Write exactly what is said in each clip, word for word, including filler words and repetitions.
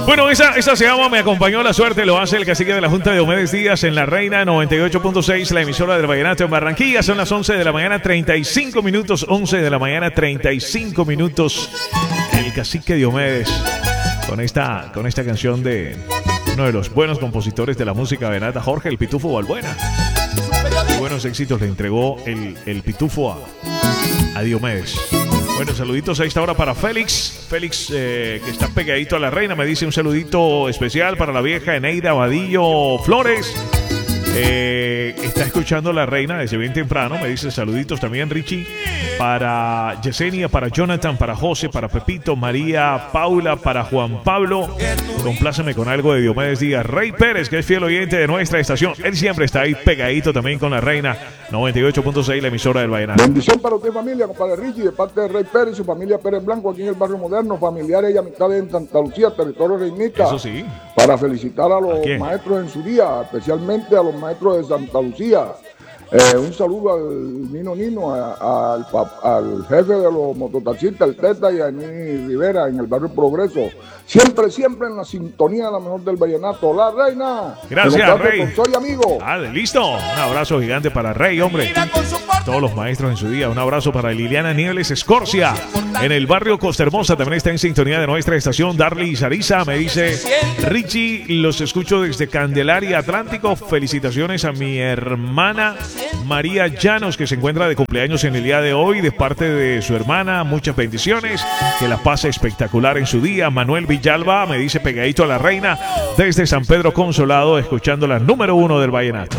Bueno, esa, esa se llama Me acompañó la suerte, lo hace el cacique de la Junta de Diomedes Díaz en La Reina noventa y ocho punto seis, la emisora del Vallenato en Barranquilla. Son las once de la mañana, treinta y cinco minutos, once de la mañana, treinta y cinco minutos. El cacique Diomedes con esta, con esta canción de uno de los buenos compositores de la música vallenata, Jorge el Pitufo Balbuena. Qué buenos éxitos le entregó el, el Pitufo a, a Diomedes. Bueno, saluditos a esta hora para Félix. Félix, eh, que está pegadito a La Reina, me dice un saludito especial para la vieja Eneida Vadillo Flores. Eh, está escuchando La Reina desde bien temprano. Me dice saluditos también, Richie. Para Yesenia, para Jonathan, para José, para Pepito, María, Paula, para Juan Pablo. Compláceme con algo de Diomedes Díaz. Rey Pérez, que es fiel oyente de nuestra estación. Él siempre está ahí pegadito también con La Reina noventa y ocho punto seis, la emisora del Vallenato. Bendición para usted, familia, compadre Richie, de parte de Rey Pérez y su familia Pérez Blanco, aquí en el barrio moderno, familiares y amistades en Santa Lucía, territorio reinita. Eso sí. Para felicitar a los ¿A maestros en su día, especialmente a los maestros de Santa Lucía. Eh, un saludo al Nino Nino, a, a, al, al jefe de los mototaxistas, el Teta, y a Nini Rivera en el barrio Progreso. Siempre, siempre en la sintonía de la mejor del vallenato. La Reina. Gracias, Rey. Soy amigo. Ah, listo. Un abrazo gigante para Rey, hombre. Todos los maestros en su día. Un abrazo para Liliana Nieves Escorcia. En el barrio Costa Hermosa también está en sintonía de nuestra estación. Darly Sarisa me dice: Richie, los escucho desde Candelaria Atlántico. Felicitaciones a mi hermana María Llanos, que se encuentra de cumpleaños en el día de hoy, de parte de su hermana. Muchas bendiciones, que la pase espectacular en su día. Manuel Villalba me dice pegadito a La Reina desde San Pedro Consolado, escuchando la número uno del vallenato.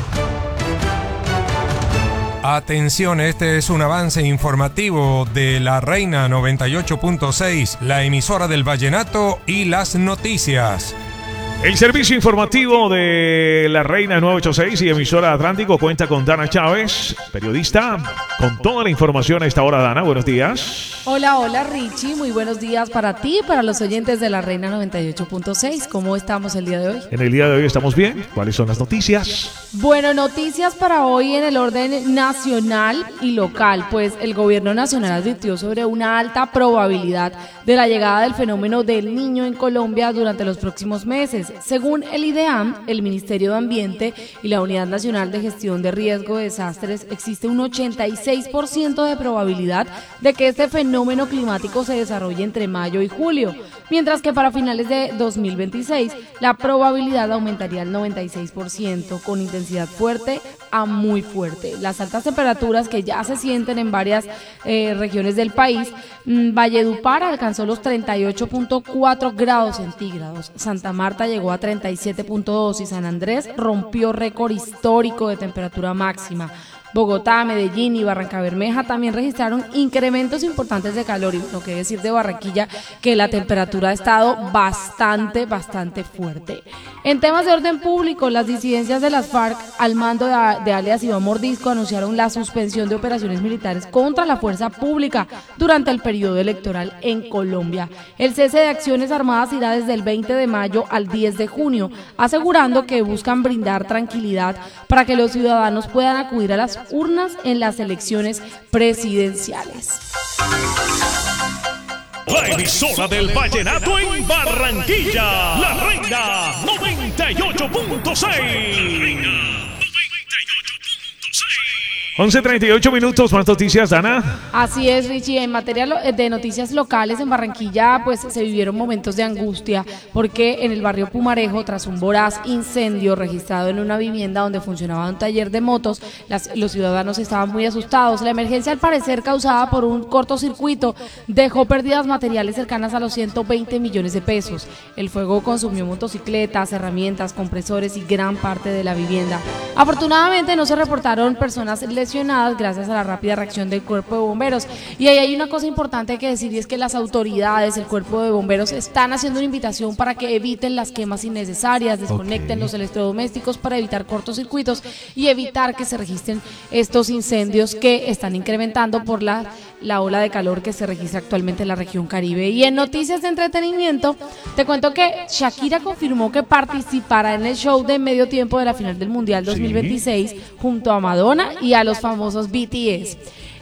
Atención, este es un avance informativo de La Reina noventa y ocho punto seis, la emisora del vallenato y las noticias. El servicio informativo de La Reina novecientos ochenta y seis y emisora Atlántico cuenta con Dana Chávez, periodista, con toda la información a esta hora. Dana, buenos días. Hola, hola Richie, muy buenos días para ti y para los oyentes de La Reina noventa y ocho punto seis. ¿Cómo estamos el día de hoy? En el día de hoy estamos bien. ¿Cuáles son las noticias? Bueno, noticias para hoy en el orden nacional y local, pues el gobierno nacional advirtió sobre una alta probabilidad de la llegada del fenómeno del Niño en Colombia durante los próximos meses. Según el IDEAM, el Ministerio de Ambiente y la Unidad Nacional de Gestión de Riesgo de Desastres, existe un ochenta y seis por ciento de probabilidad de que este fenómeno climático se desarrolle entre mayo y julio, mientras que para finales de dos mil veintiséis la probabilidad aumentaría al noventa y seis por ciento, con intensidad fuerte a muy fuerte. Las altas temperaturas que ya se sienten en varias eh, regiones del país, mmm, Valledupar alcanzó los treinta y ocho punto cuatro grados centígrados, Santa Marta llegó a treinta y siete punto dos y San Andrés rompió récord histórico de temperatura máxima. Bogotá, Medellín y Barrancabermeja también registraron incrementos importantes de calor, y lo que decir de Barranquilla, que la temperatura ha estado bastante, bastante fuerte. En temas de orden público, las disidencias de las FARC al mando de, de alias Iván Mordisco anunciaron la suspensión de operaciones militares contra la fuerza pública durante el periodo electoral en Colombia. El cese de acciones armadas irá desde el veinte de mayo al diez de junio, asegurando que buscan brindar tranquilidad para que los ciudadanos puedan acudir a las urnas en las elecciones presidenciales. La emisora del vallenato en Barranquilla, La Reina noventa y ocho punto seis. once treinta y ocho minutos, más noticias, Dana. Así es, Richie. En materia de noticias locales en Barranquilla, pues se vivieron momentos de angustia, porque en el barrio Pumarejo, tras un voraz incendio registrado en una vivienda donde funcionaba un taller de motos, las, los ciudadanos estaban muy asustados. La emergencia, al parecer causada por un cortocircuito, dejó pérdidas materiales cercanas a los ciento veinte millones de pesos. El fuego consumió motocicletas, herramientas, compresores y gran parte de la vivienda. Afortunadamente no se reportaron personas lesionadas gracias a la rápida reacción del cuerpo de bomberos. Y ahí hay una cosa importante que decir, y es que las autoridades, el cuerpo de bomberos, están haciendo una invitación para que eviten las quemas innecesarias, desconecten okay. los electrodomésticos para evitar cortocircuitos y evitar que se registren estos incendios que están incrementando por la, la ola de calor que se registra actualmente en la región Caribe. Y en noticias de entretenimiento, te cuento que Shakira confirmó que participará en el show de medio tiempo de la final del Mundial dos mil veintiséis sí. junto a Madonna y a los famosos B T S.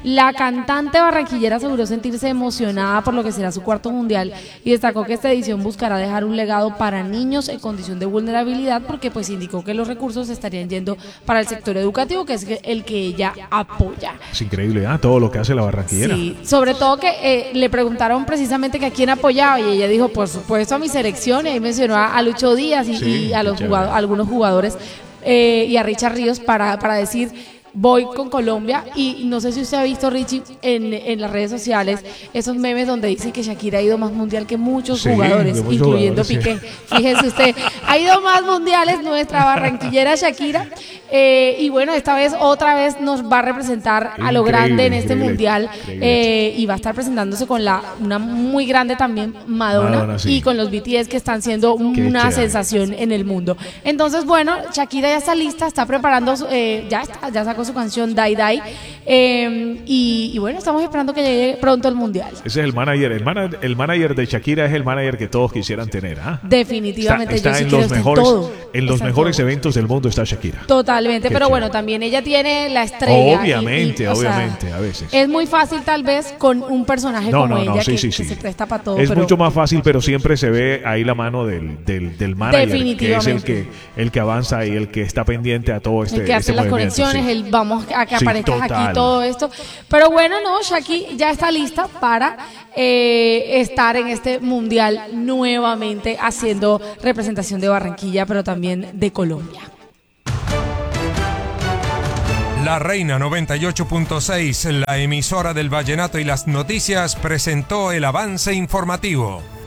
La cantante barranquillera aseguró sentirse emocionada por lo que será su cuarto mundial y destacó que esta edición buscará dejar un legado para niños en condición de vulnerabilidad, porque pues indicó que los recursos estarían yendo para el sector educativo, que es el que ella apoya. Es increíble, ¿eh? Todo lo que hace la barranquillera. Sí, sobre todo que eh, le preguntaron precisamente que a quién apoyaba y ella dijo, por supuesto, a mi selección, y ahí mencionó a, a Lucho Díaz y, sí, y a los jugado, a algunos jugadores eh, y a Richard Ríos para, para decir... voy con Colombia. Y no sé si usted ha visto, Richie, en, en las redes sociales esos memes donde dicen que Shakira ha ido más mundial que muchos sí, jugadores, muchos incluyendo jugadores, Piqué. Sí. Fíjese usted, ha ido más mundiales nuestra barranquillera Shakira. Eh, y bueno, esta vez otra vez nos va a representar increíble, a lo grande en este mundial eh, y va a estar presentándose con la una muy grande también Madonna, Madonna sí. y con los B T S que están siendo Qué una chévere. sensación en el mundo. Entonces, bueno, Shakira ya está lista, está preparando, eh, ya está, ya sacó su canción Die Die eh, y, y bueno, estamos esperando que llegue pronto el mundial. Ese es el manager, el, mana, el manager de Shakira es el manager que todos quisieran tener, ¿ah? ¿eh? Definitivamente. Está, está yo en, sí los mejores, en, en los mejores todo. eventos del mundo está Shakira. Totalmente, Qué pero chévere. bueno, también ella tiene la estrella. Obviamente, y, y, obviamente, sea, a veces. Es muy fácil tal vez con un personaje no, como no, no, ella sí, que, sí, que sí. se presta para todo. Es pero... mucho más fácil, pero siempre se ve ahí la mano del, del, del manager, que es el que, el que avanza y el que está pendiente a todo este el que hace este las conexiones, sí. el vamos a que sí, aparezcas total. aquí, todo esto. Pero bueno, no, Shakira ya está lista para eh, estar en este mundial nuevamente haciendo representación de Barranquilla, pero también de Colombia. La Reina noventa y ocho punto seis, la emisora del vallenato y las noticias, presentó el avance informativo.